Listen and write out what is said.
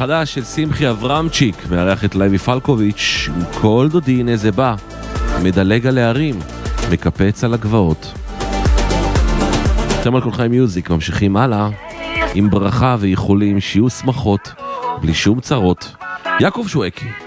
החדש של שמחי אברמצ'יק, מארח את לוי פלקוביץ', כל דודי הנה זה בא, מדלג על הערים, מקפץ על הגבעות. אתם על כל חיים מיוזיק, ממשיכים הלאה, עם ברכה ואיחולים שיהיו שמחות, בלי שום צרות. יעקב שווקי.